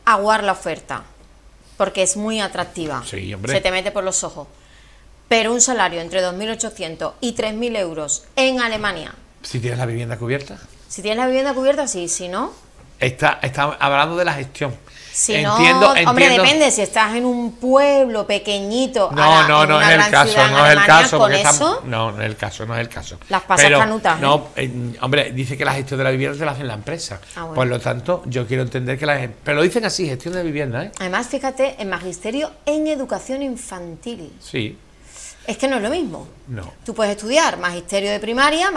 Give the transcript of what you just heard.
aguar la oferta, porque es muy atractiva. Sí, hombre. Se te mete por los ojos. Pero un salario entre 2.800 y 3.000 euros en Alemania. Si tienes la vivienda cubierta. Si tienes la vivienda cubierta, sí. Si no, Está hablando de la gestión. si no, hombre, depende. Si estás en un pueblo pequeñito, no es el caso, no es el caso, con porque eso, no es el caso, no es el caso. las pasas canutas, ¿eh? No, hombre, dice que la gestión de la vivienda te la hace la empresa. Bueno. Por lo tanto, yo quiero entender que pero lo dicen así, gestión de vivienda, ¿eh? Además, fíjate, en magisterio en educación infantil. Sí. Es que no es lo mismo. No. Tú puedes estudiar magisterio de primaria,